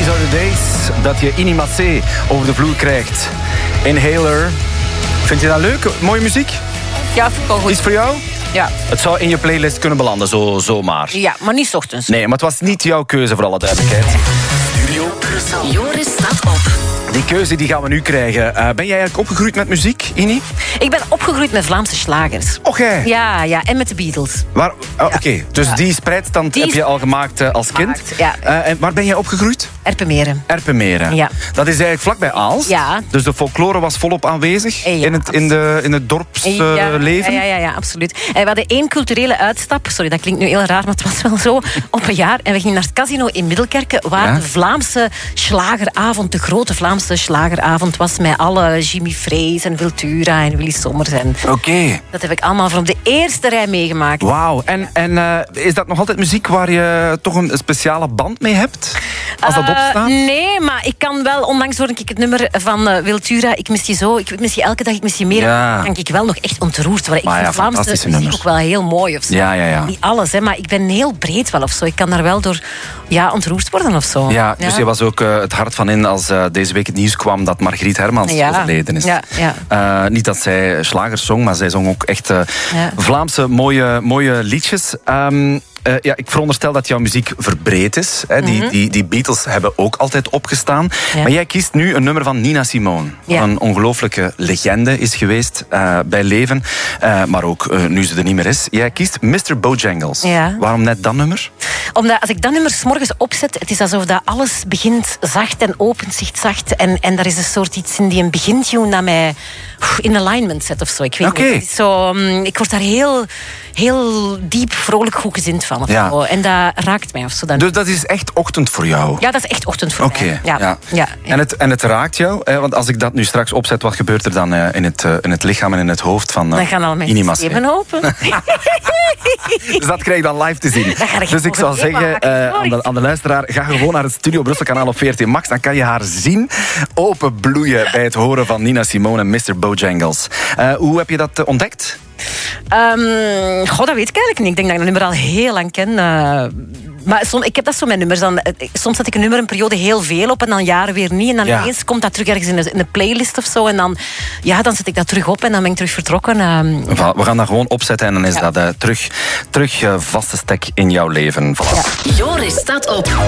These are the days dat je Inimacé over de vloer krijgt. Inhaler. Vind je dat leuk? Mooie muziek? Ja, vind ik wel goed. Is het voor jou? Ja. Het zou in je playlist kunnen belanden, zomaar. Ja, maar niet 's ochtends. Nee, maar het was niet jouw keuze, voor alle duidelijkheid. Studio Brussel. Joris staat op. Die keuze die gaan we nu krijgen. Ben jij eigenlijk opgegroeid met muziek, Ini? Ik ben opgegroeid met Vlaamse slagers. Och, jij? Ja, en met de Beatles. Oké, dus die spreidstand heb je al gemaakt als kind. Ja. En waar ben jij opgegroeid? Erpenmeren. Erpenmeren. Ja. Dat is eigenlijk vlakbij Aalst. Ja. Dus de folklore was volop aanwezig Ja, in het dorpsleven. Ja, absoluut. En we hadden 1 culturele uitstap. Sorry, dat klinkt nu heel raar, maar het was wel zo. Op een jaar. En we gingen naar het casino in Middelkerken, waar de Vlaamse slageravond, de grote Vlaamse slageravond was, met alle Jimmy Frees en Wiltura en Willy Sommers. Oké. Dat heb ik allemaal van op de eerste rij meegemaakt. Wauw. En is dat nog altijd muziek waar je toch een speciale band mee hebt? Als dat opstaat? Nee, maar ik kan wel, ondanks hoor ik het nummer van Wiltura, ik mis je zo, ik mis je elke dag, ik mis je meer, kan ik wel nog echt ontroerd worden. Ik vind Vlaamse muziek ook wel heel mooi of zo. Ja. Niet alles, hè, maar ik ben heel breed wel of zo. Ik kan daar wel door ontroerd worden of zo. Ja, dus je was ook het hart van in als deze week het nieuws kwam dat Margriet Hermans overleden is. Ja. Niet dat zij slagers zong, maar zij zong ook echt Vlaamse mooie liedjes. Ik veronderstel dat jouw muziek verbreed is. Hè. Die Beatles hebben ook altijd opgestaan. Ja. Maar jij kiest nu een nummer van Nina Simone. Ja. Een ongelooflijke legende is geweest bij leven. Maar ook nu ze er niet meer is. Jij kiest Mr. Bojangles. Ja. Waarom net dat nummer? Omdat als ik dat nummer 's morgens opzet, het is alsof dat alles begint zacht en opent zich zacht. En daar is een soort iets in die een begintune dat mij in alignment zet of zo. Ik weet niet. Het is zo, ik word daar heel diep, vrolijk, goedgezind van. Of zo. En dat raakt mij. Of zo dan. Dus dat is echt ochtend voor jou? Ja, dat is echt ochtend voor mij. Ja. En het raakt jou? Hè? Want als ik dat nu straks opzet, wat gebeurt er dan in het lichaam en in het hoofd van dan gaan al mijn systemen open. Dus dat krijg je dan live te zien. Dus ik zou zeggen aan de luisteraar, ga gewoon naar het Studio Brussel kanaal op VRT Max. Dan kan je haar zien openbloeien bij het horen van Nina Simone en Mr. Bojangles. Hoe heb je dat ontdekt? Dat weet ik eigenlijk niet. Ik denk dat ik dat nummer al heel lang ken. Maar ik heb dat zo met nummers. Soms zet ik een nummer een periode heel veel op en dan jaren weer niet. En dan ineens komt dat terug ergens in de playlist of zo. En dan zet ik dat terug op en dan ben ik terug vertrokken. We gaan dat gewoon opzetten en dan is dat terug vaste stek in jouw leven. Voilà. Joris staat op.